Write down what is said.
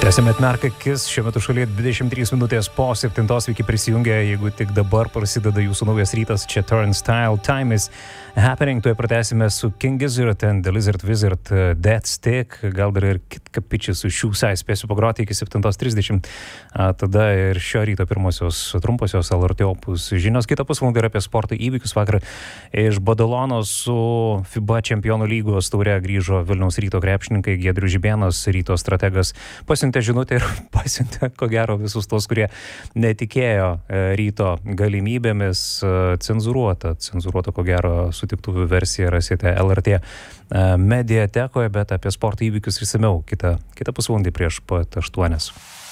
Tęsime atmerką akis, šiuo metu šalyje 23 minutės po 7 sveiki prisijungę, jeigu tik dabar prasideda jūsų naujas rytas, čia Turnstile Time is Happening, tuoj pratęsime su King Gizzard and the Lizard Wizard Dead Stick, gal dar ir kitkapičiai su šių sai spėsiu pagroti iki 7:30, tada ir šio ryto pirmosios trumposios LRT Opus žinios, kitą pusvalandį yra apie sporto įvykius. Vakar iš Badalono su FIBA čempionų lygos taure grįžo Vilniaus Ryto krepšininkai, Giedrius Žibėnas, Ryto strategas, pasiuntė žinutę ir pasiuntė, ko gero, visus tos, kurie netikėjo Ryto galimybėmis. Cenzūruota, ko gero, sutiktuvių versiją rasite LRT mediatekoje, bet apie sporto įvykius išsamiau kitą pusvalandį prieš pat 8.